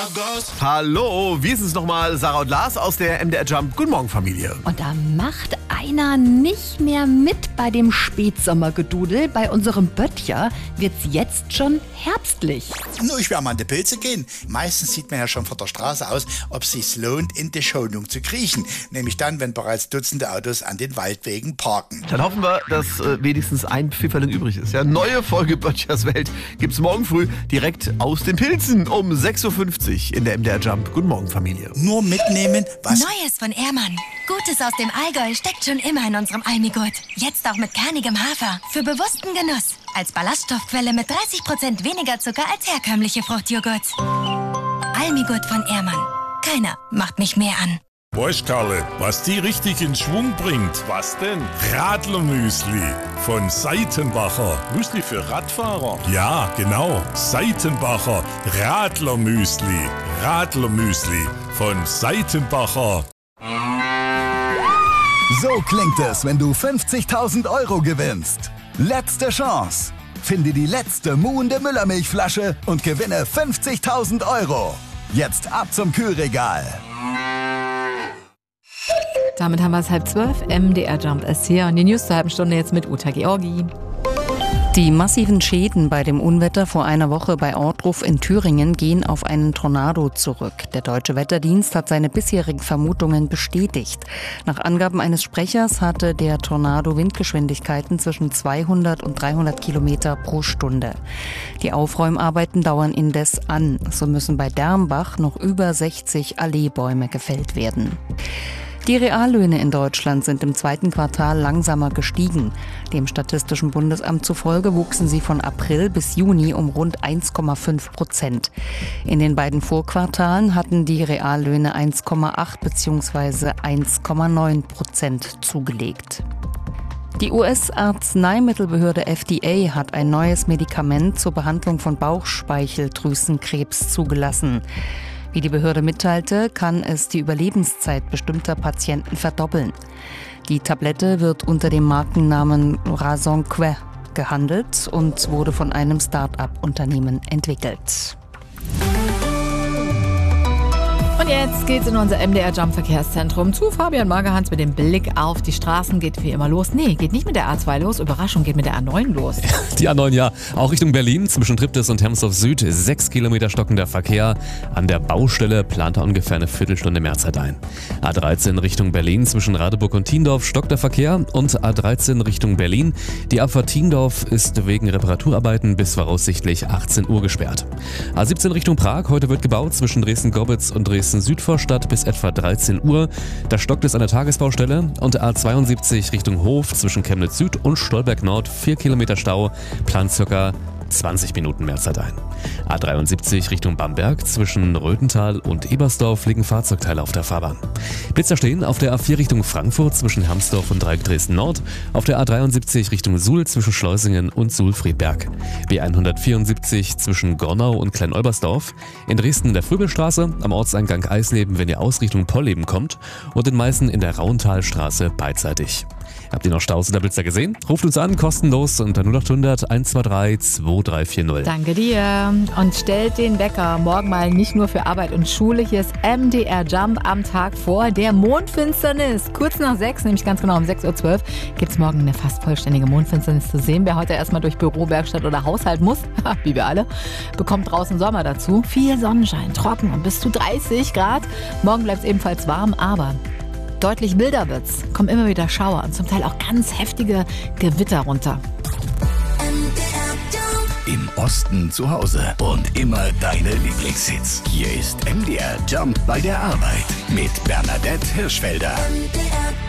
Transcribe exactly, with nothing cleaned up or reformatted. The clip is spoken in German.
Hallo, wir sind es nochmal, Sarah und Lars aus der M D R Jump. Guten Morgen, Familie. Und da macht einer nicht mehr mit bei dem Spätsommergedudel. Bei unserem Böttcher wird's jetzt schon herbstlich. Nur ich werde mal an die Pilze gehen. Meistens sieht man ja schon von der Straße aus, ob es sich lohnt, in die Schonung zu kriechen. Nämlich dann, wenn bereits Dutzende Autos an den Waldwegen parken. Dann hoffen wir, dass äh, wenigstens ein Pfifferling übrig ist. Ja, neue Folge Böttchers Welt gibt's morgen früh direkt aus den Pilzen um sechs Uhr fünfzig in der M D R Jump. Guten Morgen, Familie. Nur mitnehmen, was... Neues von Ehrmann. Gutes aus dem Allgäu steckt schon immer in unserem Almigurt. Jetzt auch mit kernigem Hafer. Für bewussten Genuss. Als Ballaststoffquelle mit dreißig Prozent weniger Zucker als herkömmliche Fruchtjoghurt. Almigurt von Ehrmann. Keiner macht mich mehr an. Weißt, Karle, was die richtig in Schwung bringt? Was denn? Radlermüsli von Seitenbacher. Müsli für Radfahrer? Ja, genau. Seitenbacher Radlermüsli. Radlermüsli von Seitenbacher. So klingt es, wenn du fünfzigtausend Euro gewinnst. Letzte Chance. Finde die letzte muhende Müllermilchflasche und gewinne fünfzigtausend Euro. Jetzt ab zum Kühlregal. Damit haben wir es halb zwölf. M D R Jump ist hier und die News zur halben Stunde jetzt mit Uta Georgi. Die massiven Schäden bei dem Unwetter vor einer Woche bei Ohrdruf in Thüringen gehen auf einen Tornado zurück. Der Deutsche Wetterdienst hat seine bisherigen Vermutungen bestätigt. Nach Angaben eines Sprechers hatte der Tornado Windgeschwindigkeiten zwischen zweihundert und dreihundert Kilometer pro Stunde. Die Aufräumarbeiten dauern indes an. So müssen bei Dermbach noch über sechzig Alleebäume gefällt werden. Die Reallöhne in Deutschland sind im zweiten Quartal langsamer gestiegen. Dem Statistischen Bundesamt zufolge wuchsen sie von April bis Juni um rund eins Komma fünf Prozent. In den beiden Vorquartalen hatten die Reallöhne eins Komma acht bzw. eins Komma neun Prozent zugelegt. Die U S-Arzneimittelbehörde F D A hat ein neues Medikament zur Behandlung von Bauchspeicheldrüsenkrebs zugelassen. Wie die Behörde mitteilte, kann es die Überlebenszeit bestimmter Patienten verdoppeln. Die Tablette wird unter dem Markennamen Razonque gehandelt und wurde von einem Start-up-Unternehmen entwickelt. Und jetzt geht's in unser M D R Jump Verkehrszentrum zu Fabian Magerhans mit dem Blick auf die Straßen. Geht wie immer los. Nee, geht nicht mit der A zwei los. Überraschung, geht mit der A neun los. Die A neun, ja. Auch Richtung Berlin, zwischen Triptis und Hermsdorf Süd. Sechs Kilometer stockender Verkehr. An der Baustelle plant er ungefähr eine Viertelstunde mehr Zeit ein. A dreizehn Richtung Berlin, zwischen Radeburg und Tiendorf stockt der Verkehr. Und A dreizehn Richtung Berlin. Die Abfahrt Tiendorf ist wegen Reparaturarbeiten bis voraussichtlich achtzehn Uhr gesperrt. A siebzehn Richtung Prag. Heute wird gebaut zwischen Dresden-Gorbitz und Dresden Südvorstadt bis etwa dreizehn Uhr. Da stockt es an der Tagesbaustelle. Und A zweiundsiebzig Richtung Hof zwischen Chemnitz Süd und Stolberg Nord. vier Kilometer Stau, plant circa zwanzig Minuten mehr Zeit ein. A dreiundsiebzig Richtung Bamberg zwischen Röthental und Ebersdorf liegen Fahrzeugteile auf der Fahrbahn. Blitzer stehen auf der A vier Richtung Frankfurt zwischen Hermsdorf und Dreieck Dresden Nord, auf der A dreiundsiebzig Richtung Suhl zwischen Schleusingen und Suhl-Friedberg, B hundertvierundsiebzig zwischen Gornau und Klein-Olbersdorf, in Dresden in der Fröbelstraße, am Ortseingang Eisleben, wenn ihr aus Richtung Polleben kommt, und in Meißen in der Rauntalstraße beidseitig. Habt ihr noch Staus oder Blitzer gesehen? Ruft uns an, kostenlos unter null acht hundert eins zwei drei zwei drei vier null. Danke dir. Und stellt den Wecker morgen mal nicht nur für Arbeit und Schule. Hier ist M D R Jump am Tag vor der Mondfinsternis. Kurz nach sechs, nämlich ganz genau um sechs Uhr zwölf, gibt es morgen eine fast vollständige Mondfinsternis zu sehen. Wer heute erstmal durch Büro, Werkstatt oder Haushalt muss, wie wir alle, bekommt draußen Sommer dazu. Viel Sonnenschein, trocken und bis zu dreißig Grad. Morgen bleibt es ebenfalls warm, aber deutlich wilder wird's. Kommen immer wieder Schauer und zum Teil auch ganz heftige Gewitter runter. Im Osten zu Hause und immer deine Lieblingshits. Hier ist M D R Jump bei der Arbeit mit Bernadette Hirschfelder.